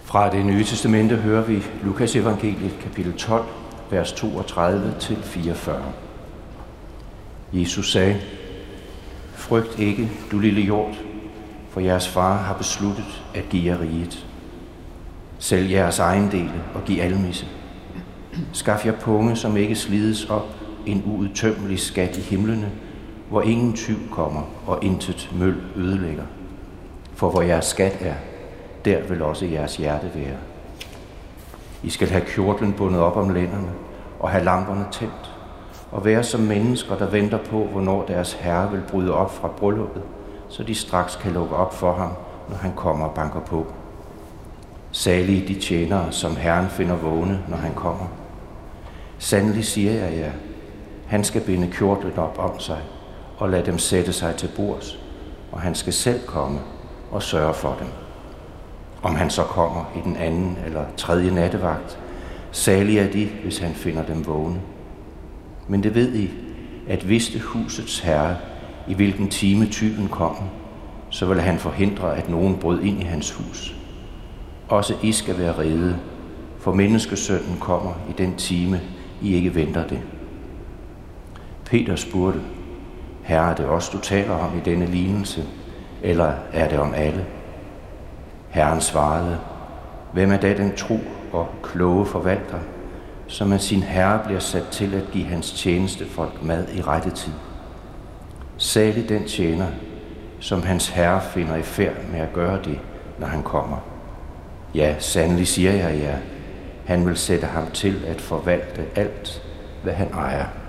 Fra Det Nye Testamente hører vi Lukas evangeliet kapitel 12, vers 32-44. Jesus sagde: Frygt ikke, du lille hjort, for jeres far har besluttet at give jer riget. Sælg jeres ejendele og giv almisse. Skaf jer punge, som ikke slides op, en uudtømmelig skat i himlene, hvor ingen tyv kommer og intet møl ødelægger. For hvor jeres skat er, der vil også jeres hjerte være. I skal have kjortlen bundet op om lænderne og have lamperne tændt, og være som mennesker, der venter på, hvornår deres herre vil bryde op fra brylluppet, så de straks kan lukke op for ham, når han kommer og banker på. Salige de tjenere, som Herren finder vågne, når han kommer. Sandelig siger jeg jer, han skal binde kjortlen op om sig og lade dem sætte sig til bords, og han skal selv komme og sørge for dem. Om han så kommer i den anden eller tredje nattevagt, salige er de, hvis han finder dem vågne. Men det ved I, at vidste husets herre, i hvilken time tyven kommer, så vil han forhindre, at nogen brød ind i hans hus. Også I skal være rede, for menneskesønnen kommer i den time, I ikke venter det. Peter spurgte: Herre, er det os, du taler om i denne lignelse, eller er det om alle? Herren svarede: Hvem er da den tro og kloge forvalter, som af sin herre bliver sat til at give hans tjenestefolk mad i rette tid? Salig den tjener, som hans herre finder i færd med at gøre det, når han kommer. Ja, sandelig siger jeg jer, han vil sætte ham til at forvalte alt, hvad han ejer.